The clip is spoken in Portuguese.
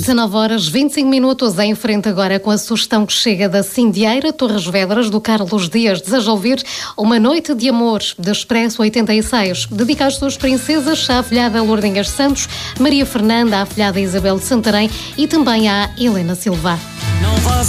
19 horas 25 minutos, em frente agora com a sugestão que chega da Cindieira Torres Vedras, do Carlos Dias. Deseja ouvir Uma Noite de Amor, de Expresso 86. Dedica às suas princesas, à afilhada Lourdinhas Santos, Maria Fernanda, à afilhada Isabel de Santarém e também à Helena Silva.